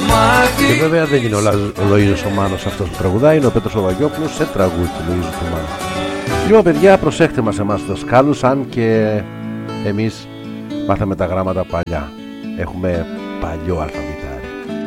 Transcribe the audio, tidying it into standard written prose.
Και βέβαια δεν είναι ο Λοΐζος ο Μάνος αυτός που τραγουδάει, είναι ο Πέτρος ο Βαγιόπουλος σε τραγούδι του Λοΐζου του Μάνου. Λοιπόν παιδιά, προσέχτε μας εμάς τους δασκάλους, αν και εμείς μάθαμε τα γράμματα παλιά. Έχουμε παλιό αλφαβήτα.